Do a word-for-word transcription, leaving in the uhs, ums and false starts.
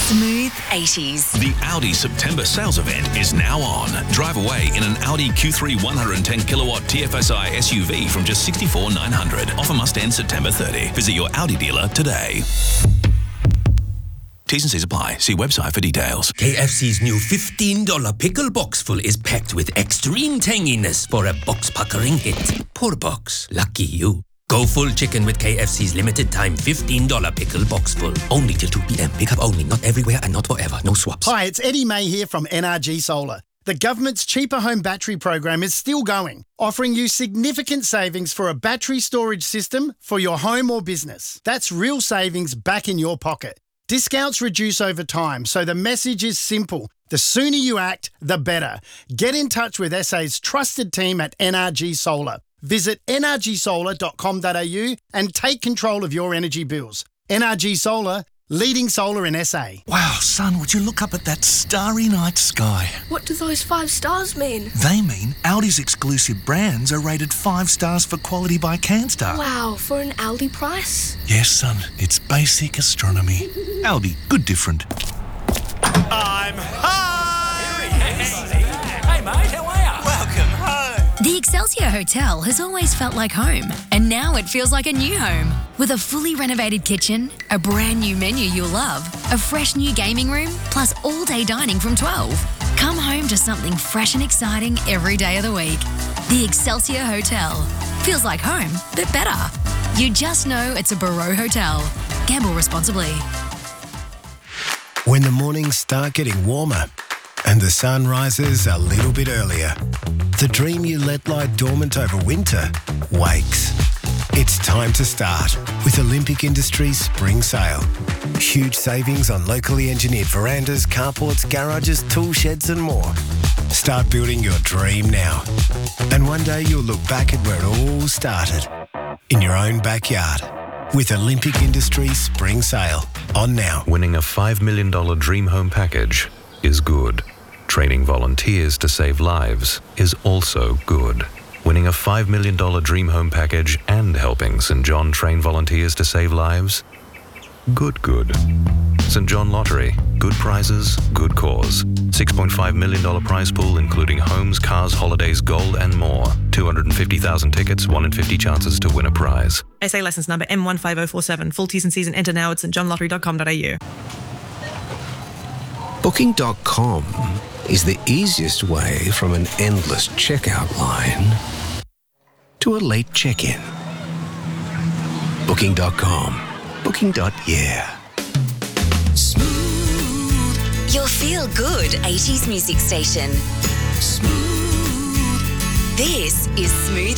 Smooth eighties. The Audi September sales event is now on. Drive away in an Audi Q three one hundred ten kilowatt T F S I S U V from just sixty-four thousand nine hundred dollars. Offer must end September thirtieth. Visit your Audi dealer today. T's and C's apply. See website for details. K F C's new fifteen dollars pickle box full is packed with extreme tanginess for a box-puckering hit. Poor box. Lucky you. Go full chicken with K F C's limited time fifteen dollars pickle box full. Only till two p.m. Pick up only. Not everywhere and not forever. No swaps. Hi, it's Eddie May here from N R G Solar. The government's Cheaper Home Battery program is still going, offering you significant savings for a battery storage system for your home or business. That's real savings back in your pocket. Discounts reduce over time, so the message is simple. The sooner you act, the better. Get in touch with S A's trusted team at N R G Solar. Visit n r g solar dot com dot a u and take control of your energy bills. N R G Solar, leading solar in S A. Wow, son, would you look up at that starry night sky? What do those five stars mean? They mean Audi's exclusive brands are rated five stars for quality by CanStar. Wow, for an Aldi price? Yes, son, it's basic astronomy. Aldi, good different. I'm home! Hey, mate, how are you? Welcome home! The Excelsior Hotel has always felt like home, and now it feels like a new home. With a fully renovated kitchen, a brand new menu you'll love, a fresh new gaming room, plus all-day dining from twelve. Come home to something fresh and exciting every day of the week. The Excelsior Hotel. Feels like home, but better. You just know it's a Barreau Hotel. Gamble responsibly. When the mornings start getting warmer and the sun rises a little bit earlier, the dream you let lie dormant over winter wakes. It's time to start with Olympic Industries Spring Sale. Huge savings on locally engineered verandas, carports, garages, tool sheds and more. Start building your dream now. And one day you'll look back at where it all started, in your own backyard. With Olympic Industries Spring Sale on now. Winning a five million dollars Dream Home package is good. Training volunteers to save lives is also good. Winning a five million dollars Dream Home package and helping Saint John train volunteers to save lives? Good, good. Saint John Lottery. Good prizes, good cause. six point five million dollars prize pool including homes, cars, holidays, gold and more. two hundred fifty thousand tickets, one in fifty chances to win a prize. S A licence number M one five zero four seven. Full T's and C's and enter now at st john lottery dot com dot a u. Booking dot com is the easiest way from an endless checkout line to a late check-in. Booking dot com. Booking. Yeah. Smooth. Your feel-good eighties music station. Smooth. This is Smooth